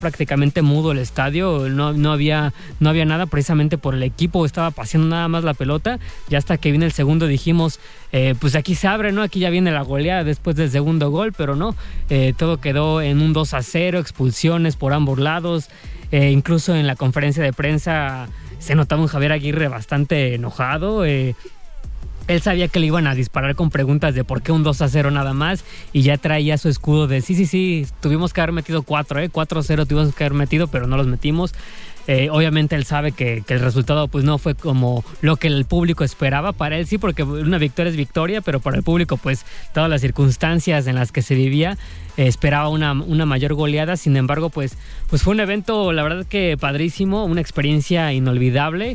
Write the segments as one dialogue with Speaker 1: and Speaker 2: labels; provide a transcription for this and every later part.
Speaker 1: prácticamente mudo el estadio, no había nada precisamente por el equipo, estaba paseando nada más la pelota, y hasta que viene el segundo dijimos, pues aquí se abre, ¿no? Aquí ya viene la goleada después del segundo gol, pero no, todo quedó en un 2-0, expulsiones por ambos lados, incluso en la conferencia de prensa se notaba un Javier Aguirre bastante enojado. Él sabía que le iban a disparar con preguntas de por qué un 2-0 nada más, y ya traía su escudo de sí, tuvimos que haber metido 4-0 tuvimos que haber metido, pero no los metimos. Obviamente él sabe que el resultado pues no fue como lo que el público esperaba. Para él sí, porque una victoria es victoria, pero para el público pues todas las circunstancias en las que se vivía, esperaba una mayor goleada. Sin embargo pues fue un evento, la verdad que padrísimo, una experiencia inolvidable.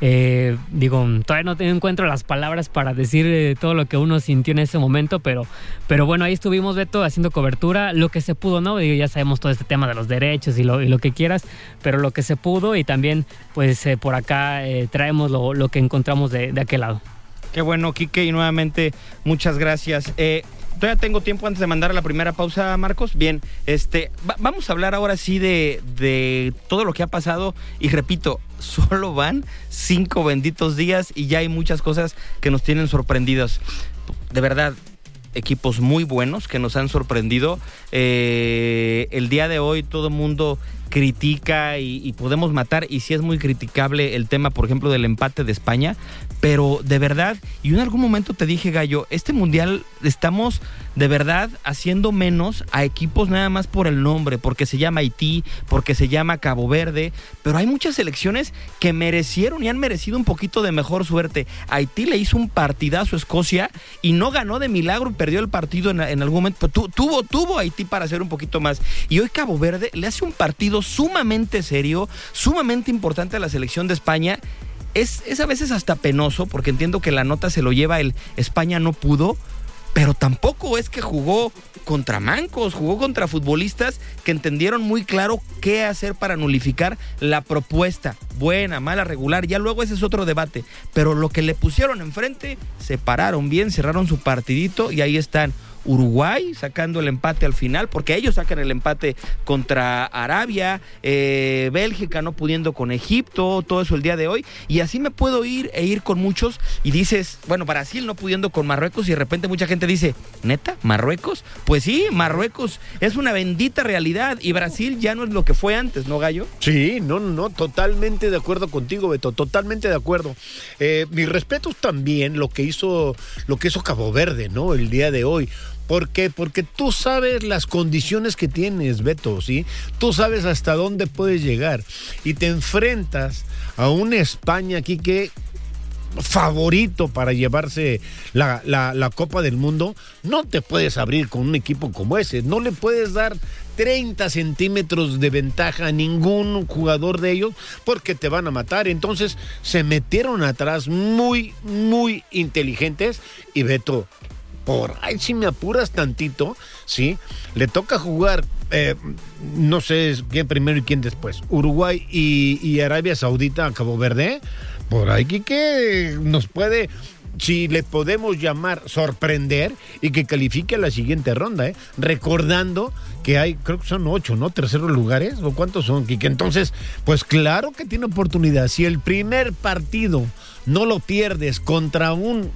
Speaker 1: Todavía no encuentro las palabras para decir todo lo que uno sintió en ese momento, pero bueno, ahí estuvimos, Beto, haciendo cobertura, lo que se pudo, ¿no? Ya sabemos todo este tema de los derechos y lo que quieras, pero lo que se pudo, y también pues por acá traemos lo que encontramos de aquel lado.
Speaker 2: Qué bueno, Quique, y nuevamente muchas gracias. Todavía tengo tiempo antes de mandar a la primera pausa, Marcos. Bien, vamos a hablar ahora sí de todo lo que ha pasado, y repito, solo van 5 benditos días y ya hay muchas cosas que nos tienen sorprendidos. De verdad, equipos muy buenos que nos han sorprendido. El día de hoy todo el mundo critica y podemos matar, y sí es muy criticable el tema, por ejemplo, del empate de España, pero de verdad, y en algún momento te dije, Gallo, este mundial estamos de verdad haciendo menos a equipos nada más por el nombre, porque se llama Haití, porque se llama Cabo Verde, pero hay muchas selecciones que merecieron y han merecido un poquito de mejor suerte. Haití le hizo un partidazo a Escocia y no ganó de milagro y perdió el partido en algún momento, pero tuvo Haití para hacer un poquito más, y hoy Cabo Verde le hace un partido sumamente serio, sumamente importante a la selección de España. Es a veces hasta penoso, porque entiendo que la nota se lo lleva el España no pudo, pero tampoco es que jugó contra mancos, jugó contra futbolistas que entendieron muy claro qué hacer para nulificar la propuesta, buena, mala, regular, ya luego ese es otro debate, pero lo que le pusieron enfrente, se pararon bien, cerraron su partidito y ahí están. Uruguay sacando el empate al final, porque ellos sacan el empate contra Arabia, Bélgica no pudiendo con Egipto, todo eso el día de hoy, y así me puedo ir con muchos, y dices, bueno, Brasil no pudiendo con Marruecos, y de repente mucha gente dice, ¿neta? ¿Marruecos? Pues sí, Marruecos es una bendita realidad, y Brasil ya no es lo que fue antes, ¿no, Gallo?
Speaker 3: Sí, no, totalmente de acuerdo contigo, Beto, totalmente de acuerdo. Mis respetos también lo que hizo Cabo Verde, ¿no? El día de hoy. ¿Por qué? Porque tú sabes las condiciones que tienes, Beto, ¿sí? Tú sabes hasta dónde puedes llegar y te enfrentas a una España aquí que favorito para llevarse la Copa del Mundo. No te puedes abrir con un equipo como ese, no le puedes dar 30 centímetros de ventaja a ningún jugador de ellos porque te van a matar. Entonces se metieron atrás muy, muy inteligentes, y Beto, por ahí si me apuras tantito, ¿sí? Le toca jugar, no sé quién primero y quién después, Uruguay y Arabia Saudita a Cabo Verde. Por ahí que nos puede, si le podemos llamar, sorprender y que califique a la siguiente ronda, recordando que hay, creo que son 8, ¿no? Terceros lugares, ¿o cuántos son, Quique? Entonces, pues claro que tiene oportunidad. Si el primer partido no lo pierdes contra un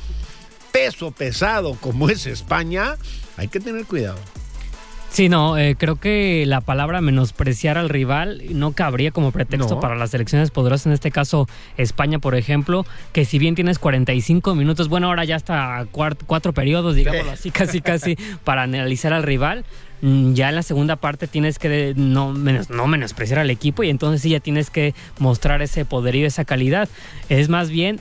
Speaker 3: peso pesado como es España, hay que tener cuidado.
Speaker 1: Sí, no, creo que la palabra menospreciar al rival no cabría como pretexto para las selecciones poderosas, en este caso España, por ejemplo, que si bien tienes 45 minutos, bueno, ahora ya hasta 4 periodos, digámoslo así, casi, para analizar al rival. Ya en la segunda parte tienes que no menospreciar al equipo, y entonces sí ya tienes que mostrar ese poderío, esa calidad. Es más bien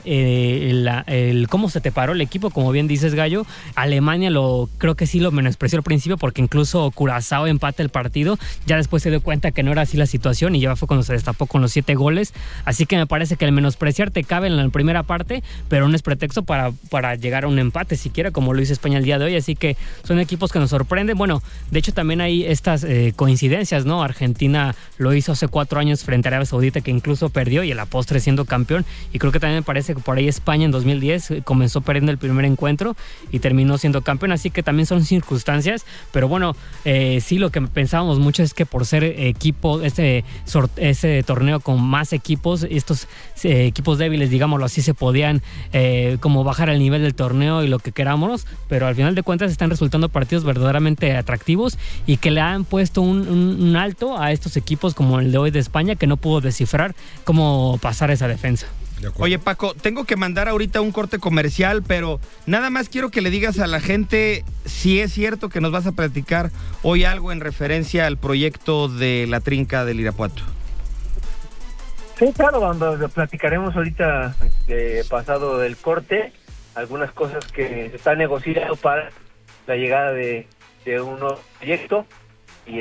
Speaker 1: el cómo se te paró el equipo, como bien dices, Gallo. Alemania creo que sí lo menospreció al principio, porque incluso Curazao empata el partido, ya después se dio cuenta que no era así la situación y ya fue cuando se destapó con los 7 goles. Así que me parece que el menospreciar te cabe en la primera parte, pero no es pretexto para llegar a un empate siquiera, como lo hizo España el día de hoy. Así que son equipos que nos sorprenden. Bueno, de hecho también hay estas coincidencias, ¿no? Argentina lo hizo hace 4 años frente a Arabia Saudita, que incluso perdió, y a la postre siendo campeón. Y creo que también me parece que por ahí España en 2010 comenzó perdiendo el primer encuentro y terminó siendo campeón, así que también son circunstancias. Pero bueno, sí, lo que pensábamos mucho es que por ser equipo, ese torneo con más equipos, estos equipos débiles, digámoslo así, se podían como bajar el nivel del torneo y lo que queramos, pero al final de cuentas están resultando partidos verdaderamente atractivos y que le han puesto un alto a estos equipos como el de hoy de España, que no pudo descifrar cómo pasar esa defensa.
Speaker 2: Oye, Paco, tengo que mandar ahorita un corte comercial, pero nada más quiero que le digas a la gente si es cierto que nos vas a platicar hoy algo en referencia al proyecto de la Trinca del Irapuato.
Speaker 4: Sí, claro, cuando platicaremos ahorita, pasado del corte, algunas cosas que se están negociando para la llegada de un nuevo proyecto. Y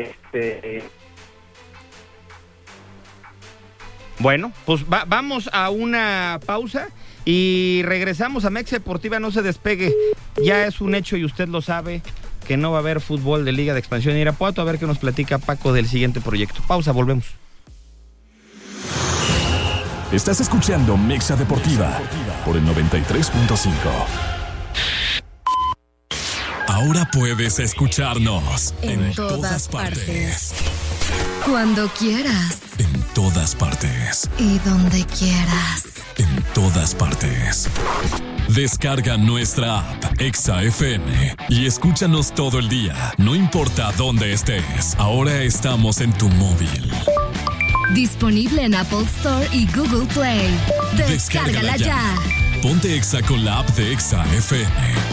Speaker 2: Bueno, pues vamos a una pausa y regresamos a Mexa Deportiva. No se despegue, ya es un hecho y usted lo sabe que no va a haber fútbol de Liga de Expansión en Irapuato. A ver qué nos platica Paco del siguiente proyecto. Pausa, volvemos.
Speaker 5: Estás escuchando Mexa Deportiva por el 93.5. Ahora puedes escucharnos
Speaker 6: en todas partes. Cuando quieras.
Speaker 5: En todas partes.
Speaker 6: Y donde quieras.
Speaker 5: En todas partes. Descarga nuestra app Exa FM y escúchanos todo el día, no importa dónde estés. Ahora estamos en tu móvil.
Speaker 6: Disponible en Apple Store y Google Play. Descárgala ya.
Speaker 5: Ponte Exa con la app de Exa FM.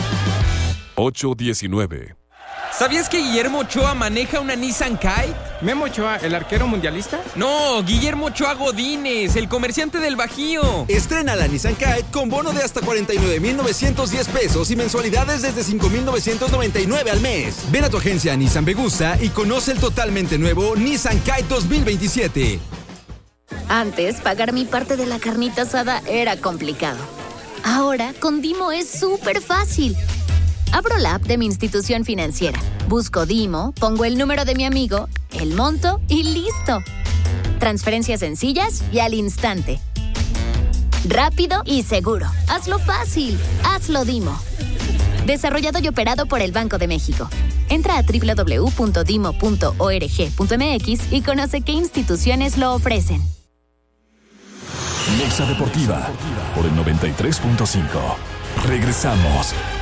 Speaker 5: 8:19.
Speaker 7: ¿Sabías que Guillermo Ochoa maneja una Nissan Kite?
Speaker 8: ¿Memo Ochoa, el arquero mundialista?
Speaker 7: No, Guillermo Ochoa Godínez, el comerciante del Bajío.
Speaker 9: Estrena la Nissan Kite con bono de hasta 49,910 pesos y mensualidades desde 5,999 al mes. Ven a tu agencia Nissan Vegusta y conoce el totalmente nuevo Nissan Kite 2027.
Speaker 10: Antes, pagar mi parte de la carnita asada era complicado. Ahora, con Dimo es súper fácil. Abro la app de mi institución financiera, busco Dimo, pongo el número de mi amigo, el monto y listo. Transferencias sencillas y al instante. Rápido y seguro. Hazlo fácil. Hazlo Dimo. Desarrollado y operado por el Banco de México. Entra a www.dimo.org.mx y conoce qué instituciones lo ofrecen.
Speaker 5: Mexa Deportiva por el 93.5. Regresamos.